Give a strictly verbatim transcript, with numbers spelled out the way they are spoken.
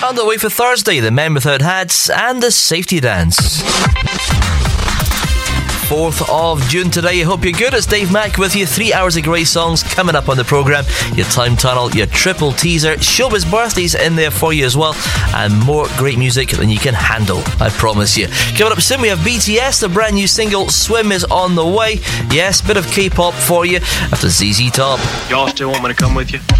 Underway for Thursday, the Men Without Hats and the Safety Dance. fourth of June today. I hope you're good. It's Dave Mack with you. Three hours of great songs coming up on the programme. Your Time Tunnel, your triple teaser, Showbiz birthdays in there for you as well, and more great music than you can handle, I promise you. Coming up soon, we have B T S. The brand new single Swim is on the way. Yes, bit of K-pop for you after Z Z Top. Y'all still want me to come with you?